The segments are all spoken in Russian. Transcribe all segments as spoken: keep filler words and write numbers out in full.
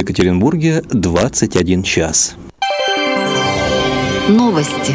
Екатеринбурге двадцать один час. Новости.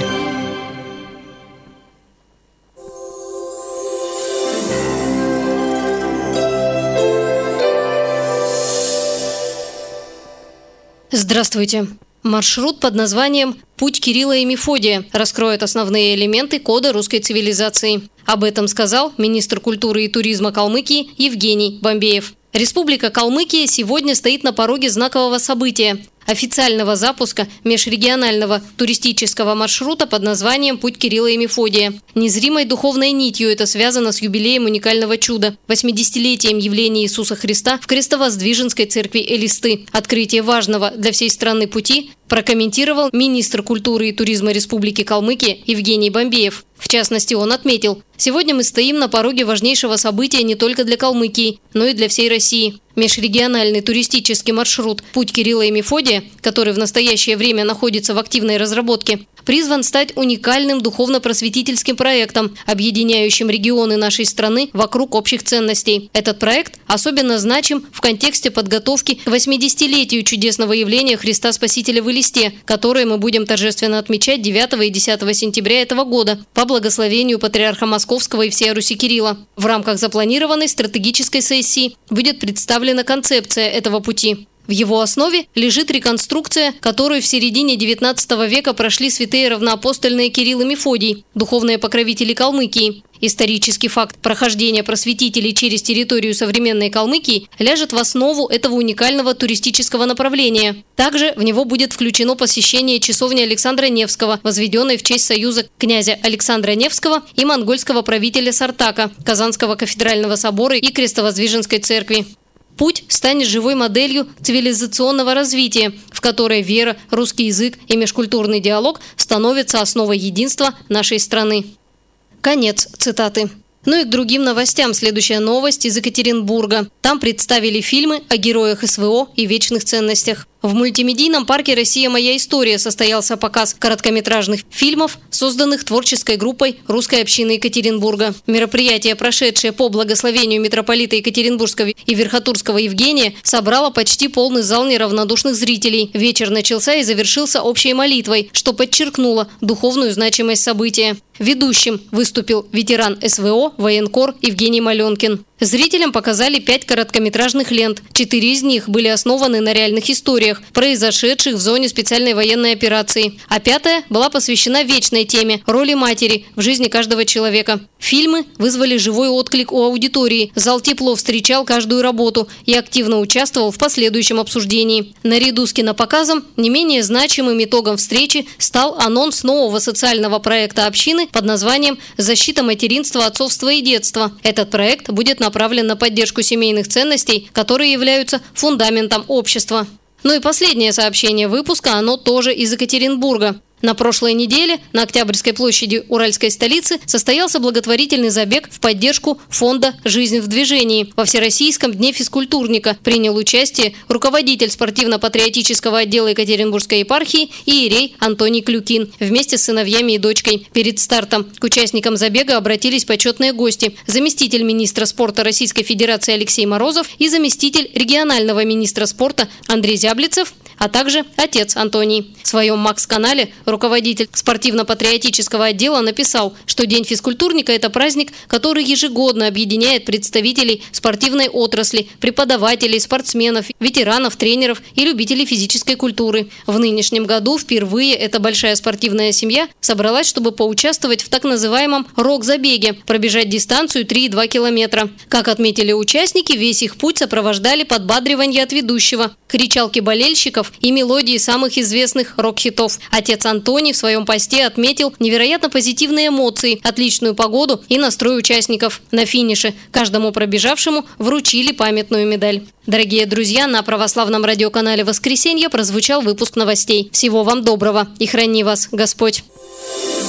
Здравствуйте. Маршрут под названием «Путь Кирилла и Мефодия» раскроет основные элементы кода русской цивилизации. Об этом сказал министр культуры и туризма Калмыкии Евгений Бомбеев. Республика Калмыкия сегодня стоит на пороге знакового события – официального запуска межрегионального туристического маршрута под названием «Путь Кирилла и Мефодия». Незримой духовной нитью это связано с юбилеем уникального чуда – восьмидесятилетием явления Иисуса Христа в Крестовоздвиженской церкви Элисты. Открытие важного для всей страны пути прокомментировал министр культуры и туризма Республики Калмыкия Евгений Бомбеев. В частности, он отметил: «Сегодня мы стоим на пороге важнейшего события не только для Калмыкии, но и для всей России. Межрегиональный туристический маршрут «Путь Кирилла и Мефодия», который в настоящее время находится в активной разработке, призван стать уникальным духовно-просветительским проектом, объединяющим регионы нашей страны вокруг общих ценностей. Этот проект особенно значим в контексте подготовки к восьмидесятилетию чудесного явления Христа Спасителя в Элисте, которое мы будем торжественно отмечать девятого и десятого сентября этого года по благословению патриарха Московского и всея Руси Кирилла. В рамках запланированной стратегической сессии будет представлена концепция этого пути. В его основе лежит реконструкция, которую в середине девятнадцатого века прошли святые равноапостольные Кирилл и Мефодий, духовные покровители Калмыкии. Исторический факт прохождения просветителей через территорию современной Калмыкии ляжет в основу этого уникального туристического направления. Также в него будет включено посещение часовни Александра Невского, возведенной в честь союза князя Александра Невского и монгольского правителя Сартака, Казанского кафедрального собора и Крестовоздвиженской церкви. Путь станет живой моделью цивилизационного развития, в которой вера, русский язык и межкультурный диалог становятся основой единства нашей страны». Конец цитаты. Ну и к другим новостям. Следующая новость из Екатеринбурга. Там представили фильмы о героях эс вэ о и вечных ценностях. В мультимедийном парке «Россия. Моя история» состоялся показ короткометражных фильмов, созданных творческой группой русской общины Екатеринбурга. Мероприятие, прошедшее по благословению митрополита Екатеринбургского и Верхотурского Евгения, собрало почти полный зал неравнодушных зрителей. Вечер начался и завершился общей молитвой, что подчеркнуло духовную значимость события. Ведущим выступил ветеран эс вэ о, военкор Евгений Маленкин. Зрителям показали пять короткометражных лент. Четыре из них были основаны на реальных историях, произошедших в зоне специальной военной операции. А пятая была посвящена вечной теме – роли матери в жизни каждого человека. Фильмы вызвали живой отклик у аудитории. Зал тепло встречал каждую работу и активно участвовал в последующем обсуждении. Наряду с кинопоказом не менее значимым итогом встречи стал анонс нового социального проекта общины под названием «Защита материнства, отцовства и детства». Этот проект будет направлен на поддержку семейных ценностей, которые являются фундаментом общества. Ну и последнее сообщение выпуска, оно тоже из Екатеринбурга. На прошлой неделе на Октябрьской площади уральской столицы состоялся благотворительный забег в поддержку фонда «Жизнь в движении». Во Всероссийском дне физкультурника принял участие руководитель спортивно-патриотического отдела Екатеринбургской епархии иерей Антоний Клюкин вместе с сыновьями и дочкой. Перед стартом к участникам забега обратились почетные гости: заместитель министра спорта Российской Федерации Алексей Морозов и заместитель регионального министра спорта Андрей Зяблицев, а также отец Антоний. В своем Макс-канале руководитель спортивно-патриотического отдела написал, что День физкультурника – это праздник, который ежегодно объединяет представителей спортивной отрасли, преподавателей, спортсменов, ветеранов, тренеров и любителей физической культуры. В нынешнем году впервые эта большая спортивная семья собралась, чтобы поучаствовать в так называемом рок-забеге – пробежать дистанцию три и два километра. Как отметили участники, весь их путь сопровождали подбадривание от ведущего, кричалки болельщиков и мелодии самых известных рок-хитов. Отец Антоний в своем посте отметил невероятно позитивные эмоции, отличную погоду и настрой участников. На финише каждому пробежавшему вручили памятную медаль. Дорогие друзья, на православном радиоканале «Воскресенье» прозвучал выпуск новостей. Всего вам доброго и храни вас Господь!